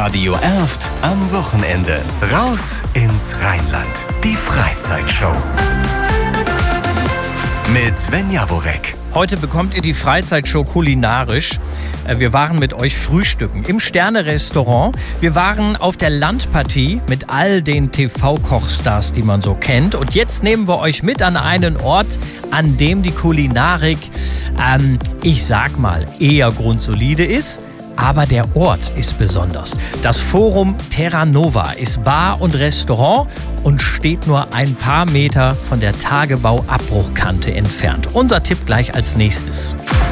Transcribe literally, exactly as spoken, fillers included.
Radio Erft am Wochenende. Raus ins Rheinland. Die Freizeitshow. Mit Sven Jaworek. Heute bekommt ihr die Freizeitshow kulinarisch. Wir waren mit euch frühstücken im Sterne-Restaurant. Wir waren auf der Landpartie mit all den T V-Kochstars, die man so kennt. Und jetzt nehmen wir euch mit an einen Ort, an dem die Kulinarik, ähm, ich sag mal, eher grundsolide ist. Aber der Ort ist besonders. Das Forum Terra Nova ist Bar und Restaurant und steht nur ein paar Meter von der Tagebau-Abbruchkante entfernt. Unser Tipp gleich als nächstes.